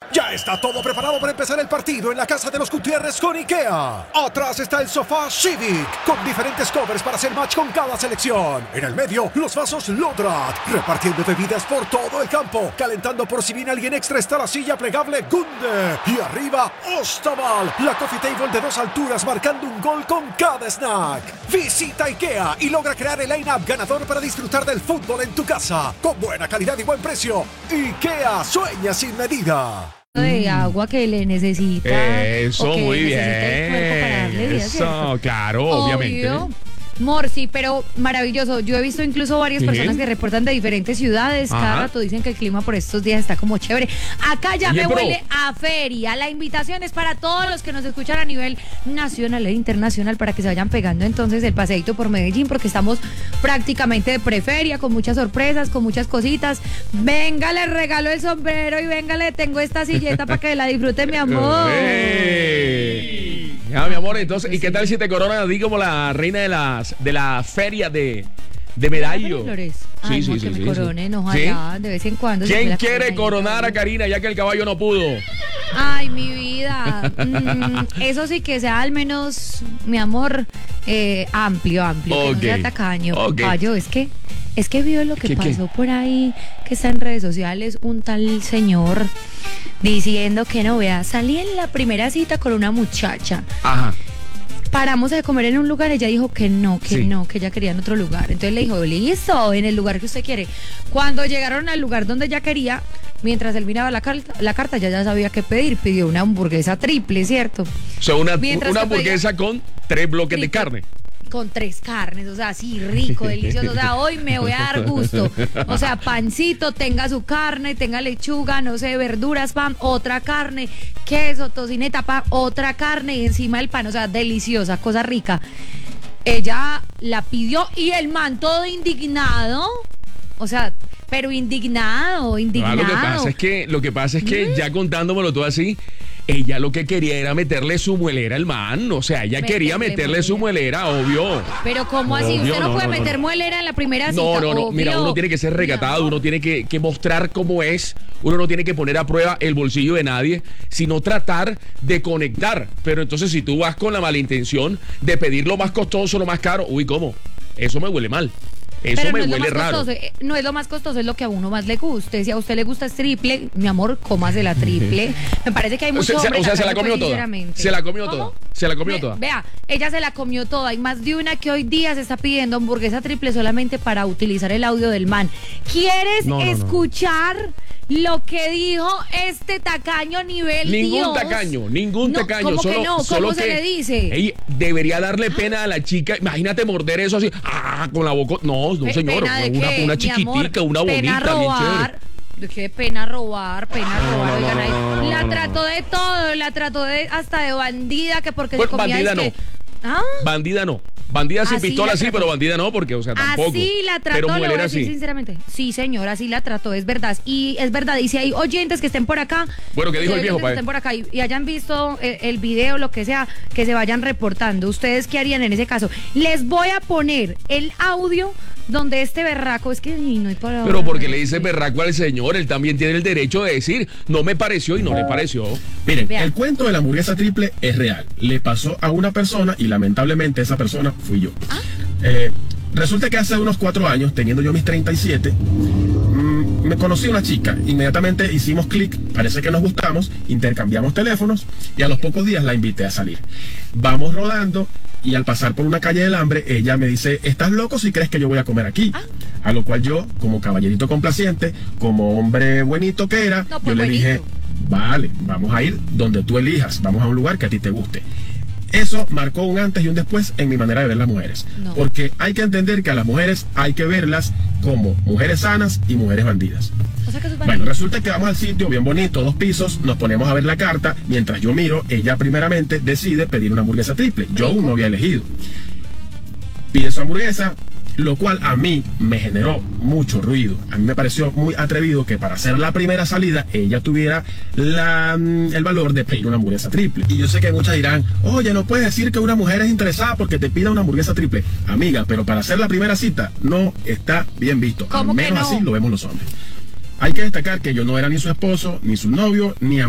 Ya está todo preparado para empezar el partido en la casa de los Gutiérrez con IKEA. Atrás está el sofá Civic, con diferentes covers para hacer match con cada selección. En el medio, los vasos Lodrat, repartiendo bebidas por todo el campo. Calentando por si viene alguien extra está la silla plegable Gunde. Y arriba, Ostaval, la coffee table de 2 alturas marcando un gol con cada snack. Visita IKEA y logra crear el line-up ganador para disfrutar del fútbol en tu casa. Con buena calidad y buen precio. IKEA, sueña sin medida. De agua que le necesita. Eso, muy bien. Para darle vida, eso, ¿cierto? claro, obviamente. Morsi, pero maravilloso. Yo he visto incluso varias personas que reportan de diferentes ciudades. Cada rato dicen que el clima por estos días está como chévere. Acá ya me huele a feria. La invitación es para todos los que nos escuchan a nivel nacional e internacional para que se vayan pegando entonces el paseíto por Medellín, porque estamos prácticamente de preferia, con muchas sorpresas, con muchas cositas. Venga, le regalo el sombrero y venga, le tengo esta silleta para que la disfrute, mi amor. Ya, mi amor, entonces, ¿y qué tal si te coronas a ti como la reina de la feria de Medallo? Ay, sí, me coronen, ojalá, de vez en cuando. ¿Quién quiere coronar a Karina ya que el caballo no pudo? Ay, mi vida. Eso sí que sea al menos, mi amor, amplio, que no sea tacaño. Caballo, es que vio lo que pasó por ahí, que está en redes sociales, un tal señor diciendo que no, vea, salí en la primera cita con una muchacha. Ajá. Paramos de comer en un lugar, ella dijo que no, que ella quería en otro lugar. Entonces le dijo, listo, en el lugar que usted quiere. Cuando llegaron al lugar donde ella quería, mientras él miraba la carta, ya sabía qué pedir. Pidió una hamburguesa triple, ¿cierto? O sea, una hamburguesa con 3 bloques de carne. Con 3 carnes, o sea, así rico, delicioso. O sea, hoy me voy a dar gusto. O sea, pancito, tenga su carne, tenga lechuga, no sé, verduras, pan, otra carne, queso, tocineta, pan, otra carne y encima el pan. O sea, deliciosa, cosa rica. Ella la pidió y el man todo indignado. O sea, pero indignado. Lo que pasa es que ya contándomelo todo así, ella lo que quería era meterle su muelera al man. O sea, ella quería meterle su muelera, obvio. Pero ¿cómo así? Usted no puede meter muelera en la primera cita. No. Mira, uno tiene que ser recatado, uno tiene que mostrar cómo es. Uno no tiene que poner a prueba el bolsillo de nadie, sino tratar de conectar. Pero entonces si tú vas con la mala intención de pedir lo más costoso, lo más caro, uy, ¿cómo? Eso me huele mal. Eso pero me no huele raro. No es lo más costoso, es lo que a uno más le guste. Si a usted le gusta es triple, mi amor, cómase la triple. Me parece que hay muchos hombres. O sea, se la comió toda. Se la comió toda. Se la comió toda. Vea, ella se la comió toda. Hay más de una que hoy día se está pidiendo hamburguesa triple solamente para utilizar el audio del man. ¿Quieres escuchar lo que dijo este tacaño nivel Ningún Dios? Ningún tacaño. ¿Cómo solo, que no? ¿Cómo se le dice? Ey, debería darle pena a la chica. Imagínate morder eso así, con la boca. No, señor. Una chiquitica, una bonita, bien chévere. Qué pena robar. Oigan, ahí. La trató de todo, la trató de hasta de bandida, que porque pues, se comía bandida es Bandida no. Bandida sin pistola sí, pero bandida no, porque, o sea, tampoco. Así la trató, pero le voy a decir así. sinceramente. Sí, señor, así la trató, es verdad. Y es verdad, y si hay oyentes que estén por acá. Bueno, ¿qué dijo el viejo, que estén por acá y hayan visto el video, lo que sea, que se vayan reportando. ¿Ustedes qué harían en ese caso? Les voy a poner el audio donde este berraco, es que no hay palabra. Pero porque le dice berraco al señor, él también tiene el derecho de decir, no me pareció y no le pareció. Miren, el cuento de la hamburguesa triple es real. Le pasó a una persona y lamentablemente esa persona fui yo. Resulta que hace unos 4 años, teniendo yo mis 37, me conocí a una chica. Inmediatamente hicimos clic, parece que nos gustamos, intercambiamos teléfonos y a los pocos días la invité a salir. Vamos rodando y al pasar por una calle del hambre, ella me dice, ¿estás loco si crees que yo voy a comer aquí? A lo cual yo, como caballerito complaciente, como hombre buenito que era, yo le dije, vale, vamos a ir donde tú elijas, vamos a un lugar que a ti te guste. Eso marcó un antes y un después en mi manera de ver las mujeres. Porque hay que entender que a las mujeres hay que verlas como mujeres sanas y mujeres bandidas. O sea que bueno, resulta que vamos al sitio bien bonito, 2 pisos, nos ponemos a ver la carta. Mientras yo miro, ella primeramente decide pedir una hamburguesa triple. Yo aún no había elegido. Pide su hamburguesa, lo cual a mí me generó mucho ruido. A mí me pareció muy atrevido que para hacer la primera salida ella tuviera el valor de pedir una hamburguesa triple. Y yo sé que muchas dirán, oye, no puedes decir que una mujer es interesada porque te pida una hamburguesa triple. Amiga, pero para hacer la primera cita no está bien visto. Al menos así lo vemos los hombres. Hay que destacar que yo no era ni su esposo, ni su novio, ni